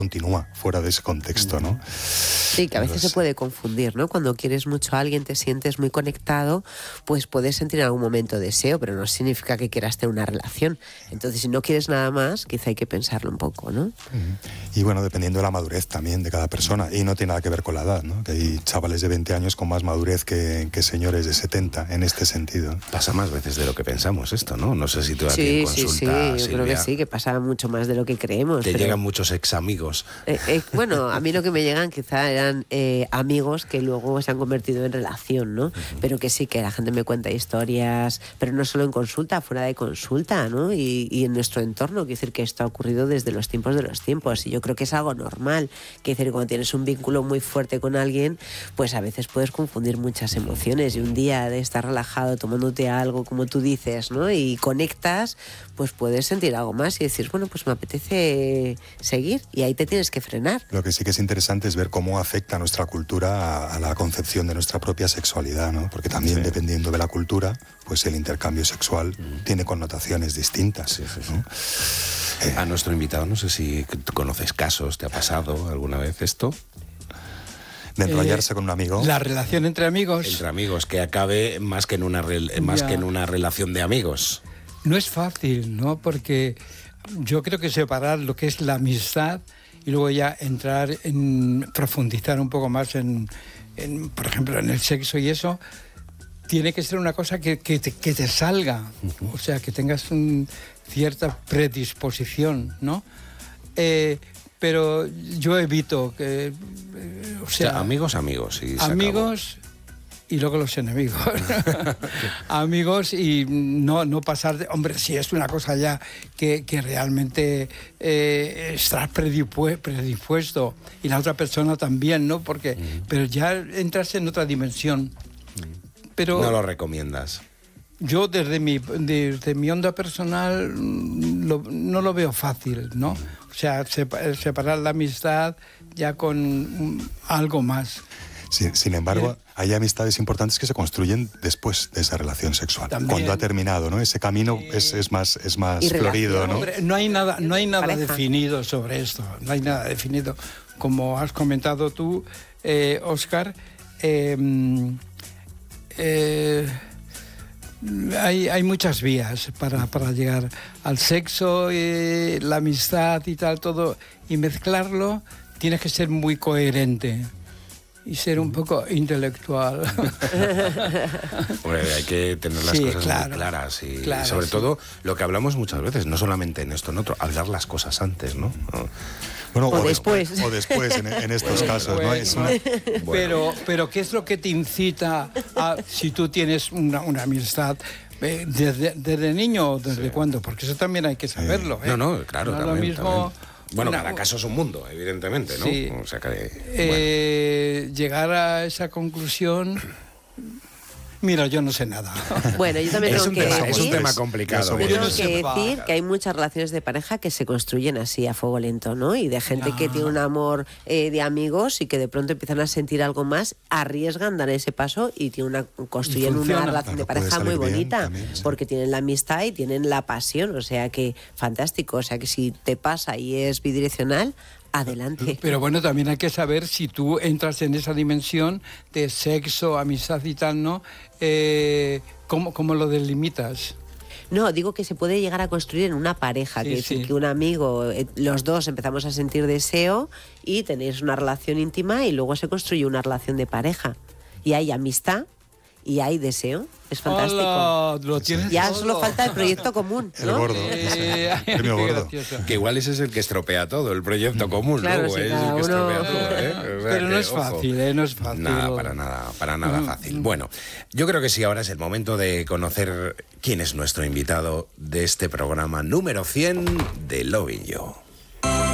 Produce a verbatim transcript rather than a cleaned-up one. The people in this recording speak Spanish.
continúa fuera de ese contexto, ¿no? Sí, que a veces Entonces, se puede confundir, ¿no? Cuando quieres mucho a alguien, te sientes muy conectado, pues puedes sentir en algún momento deseo, pero no significa que quieras tener una relación. Entonces, si no quieres nada más, quizá hay que pensarlo un poco, ¿no? Y bueno, dependiendo de la madurez también de cada persona, y no tiene nada que ver con la edad, ¿no? Que hay chavales de veinte años con más madurez que, que señores de setenta en este sentido. Pasa más veces de lo que pensamos esto, ¿no? No sé si tú aquí Sí, en sí, consulta, sí, yo Silvia, creo que sí, que pasa mucho más de lo que creemos. te pero... llegan muchos ex amigos. Eh, eh, bueno, a mí lo que me llegan quizá eran eh, amigos que luego se han convertido en relación, ¿no? Uh-huh. Pero que sí, que la gente me cuenta historias, pero no solo en consulta, fuera de consulta, ¿no? Y, y en nuestro entorno, quiero decir que esto ha ocurrido desde los tiempos de los tiempos, y yo creo que es algo normal, quiero decir, cuando tienes un vínculo muy fuerte con alguien, pues a veces puedes confundir muchas emociones, y un día de estar relajado tomándote algo, como tú dices, ¿no? Y conectas, pues puedes sentir algo más y decir, bueno, pues me apetece seguir, y ahí te tienes que frenar. Lo que sí que es interesante es ver cómo afecta nuestra cultura a, a la concepción de nuestra propia sexualidad, ¿no? Porque también, sí, dependiendo de la cultura, pues el intercambio sexual mm. tiene connotaciones distintas. Sí, sí, sí. ¿no? Eh, a nuestro invitado, no sé si tú conoces casos, ¿te ha pasado alguna vez esto? De enrollarse eh, con un amigo. La relación entre amigos. Entre amigos, que acabe más que en una, re, más que en una relación de amigos. No es fácil, ¿no? Porque yo creo que separar lo que es la amistad y luego ya entrar en profundizar un poco más en, en por ejemplo, en el sexo y eso, tiene que ser una cosa que, que, te, que te salga, uh-huh. O sea, que tengas un, cierta predisposición, ¿no? Eh, pero yo evito que... Eh, o, sea, o sea, amigos, amigos. Y amigos... Y luego los enemigos. Amigos y no, no pasar de... Hombre, si es una cosa ya que, que realmente eh, estás predispuesto y la otra persona también, ¿no? Porque, mm. Pero ya entras en otra dimensión. Pero no lo recomiendas. Yo desde mi, desde mi onda personal lo, no lo veo fácil, ¿no? O sea, separar la amistad ya con algo más. Sin, sin embargo, hay amistades importantes que se construyen después de esa relación sexual. También, cuando ha terminado, ¿no? Ese camino eh, es, es más, es más florido, ¿no? Hombre, no hay nada, no hay nada definido sobre esto. No hay nada definido. Como has comentado tú, eh, Óscar, eh, eh, hay, hay muchas vías para, para llegar al sexo, eh, la amistad y tal, todo. Y mezclarlo, tienes que ser muy coherente. Y ser un poco intelectual. Bueno, hay que tener las sí, cosas claro, muy claras y, claro, y sobre sí. todo lo que hablamos muchas veces, no solamente en esto, en otro, hablar las cosas antes, ¿no? Bueno, o, o después. después. O después, en, en estos bueno, casos, bueno, ¿no? Es una... bueno. Pero, pero, ¿qué es lo que te incita a, si tú tienes una, una amistad... ¿Desde, desde niño o desde sí. cuándo? Porque eso también hay que saberlo. ¿eh? No, no, claro, no también, lo mismo... También. Bueno, cada caso es un mundo, evidentemente, ¿no? Sí. O sea que, bueno. eh, llegar a esa conclusión... Mira, yo no sé nada. Bueno, yo también es tengo un que tema, decir... Es un tema complicado. Yo tengo que decir que hay muchas relaciones de pareja que se construyen así, a fuego lento, ¿no? Y de gente no. que tiene un amor eh, de amigos y que de pronto empiezan a sentir algo más, arriesgan, dan ese paso y tienen una, construyen una relación claro, de pareja muy bonita, también, sí. porque tienen la amistad y tienen la pasión, o sea que fantástico. O sea que si te pasa y es bidireccional... Adelante. Pero bueno, también hay que saber si tú entras en esa dimensión de sexo, amistad y tal, ¿no? Eh, ¿cómo, ¿Cómo lo delimitas? No, digo que se puede llegar a construir en una pareja, sí, que sí. es decir, que un amigo, los dos empezamos a sentir deseo y tenéis una relación íntima y luego se construye una relación de pareja. Y hay amistad y hay deseo. Es fantástico. Hola, lo tienes ya todo. solo falta el proyecto común, ¿no? El gordo. Eh, Premio gordo. Que igual ese es el que estropea todo, el proyecto común, claro, luego sí, es el que uno... estropea todo, ¿eh? O sea Pero que, no es fácil, ¿eh? No es fácil. Nada, para nada, para nada fácil. Bueno, yo creo que sí, ahora es el momento de conocer quién es nuestro invitado de este programa número cien de Loving You.